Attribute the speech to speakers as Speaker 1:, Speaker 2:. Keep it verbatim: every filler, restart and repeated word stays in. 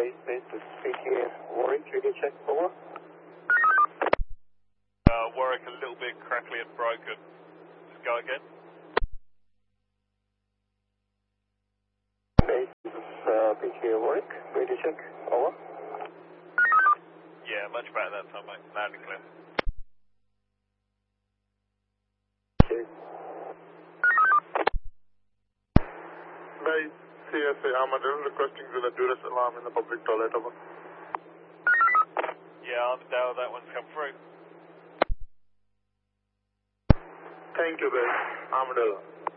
Speaker 1: Base, base, this is P T A Warwick, radio check, over.
Speaker 2: Uh, Warwick a little bit crackly and broken. Just go again.
Speaker 1: Base, this is uh, P T A Warwick, radio check, over.
Speaker 2: Yeah, much better that time, mate. Loud and clear.
Speaker 1: Okay.
Speaker 3: Base, C S A Armadillo requesting to the Duress alarm in the public toilet, over.
Speaker 2: Yeah, Armadale, that one's come through.
Speaker 3: Thank you, Base. Armadillo.